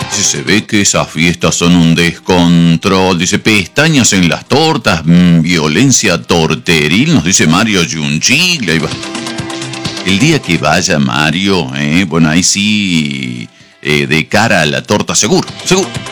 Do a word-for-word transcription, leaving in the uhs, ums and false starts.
Dice, se ve que esas fiestas son un descontrol. Dice, pestañas en las tortas, mmm, violencia torteril, nos dice Mario Yunchiglia. Ahí va. El día que vaya Mario, eh, bueno, ahí sí, eh, de cara a la torta, seguro, seguro.